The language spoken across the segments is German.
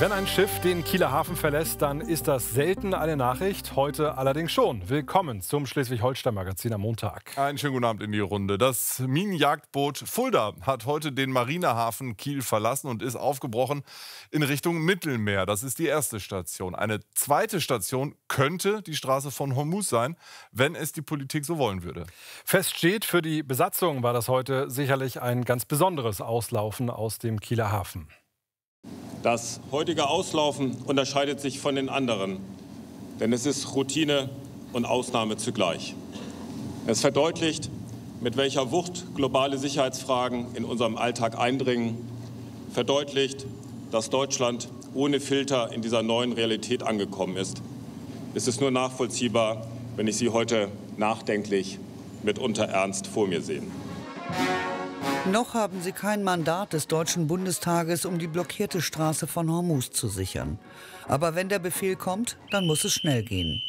Wenn ein Schiff den Kieler Hafen verlässt, dann ist das selten eine Nachricht, heute allerdings schon. Willkommen zum Schleswig-Holstein-Magazin am Montag. Einen schönen guten Abend in die Runde. Das Minenjagdboot Fulda hat heute den Marinehafen Kiel verlassen und ist aufgebrochen in Richtung Mittelmeer. Das ist die erste Station. Eine zweite Station könnte die Straße von Hormuz sein, wenn es die Politik so wollen würde. Fest steht, für die Besatzung war das heute sicherlich ein ganz besonderes Auslaufen aus dem Kieler Hafen. Das heutige Auslaufen unterscheidet sich von den anderen, denn es ist Routine und Ausnahme zugleich. Es verdeutlicht, mit welcher Wucht globale Sicherheitsfragen in unserem Alltag eindringen, verdeutlicht, dass Deutschland ohne Filter in dieser neuen Realität angekommen ist. Es ist nur nachvollziehbar, wenn ich Sie heute nachdenklich, mitunter ernst vor mir sehe. Noch haben sie kein Mandat des Deutschen Bundestages, um die blockierte Straße von Hormuz zu sichern. Aber wenn der Befehl kommt, dann muss es schnell gehen.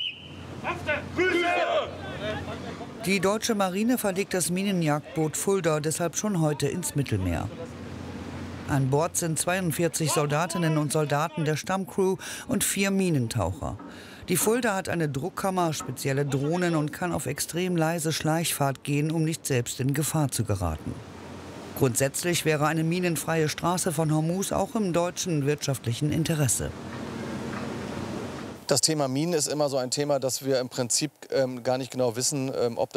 Die deutsche Marine verlegt das Minenjagdboot Fulda deshalb schon heute ins Mittelmeer. An Bord sind 42 Soldatinnen und Soldaten der Stammcrew und 4 Minentaucher. Die Fulda hat eine Druckkammer, spezielle Drohnen und kann auf extrem leise Schleichfahrt gehen, um nicht selbst in Gefahr zu geraten. Grundsätzlich wäre eine minenfreie Straße von Hormuz auch im deutschen wirtschaftlichen Interesse. Das Thema Minen ist immer so ein Thema, dass wir im Prinzip gar nicht genau wissen, ob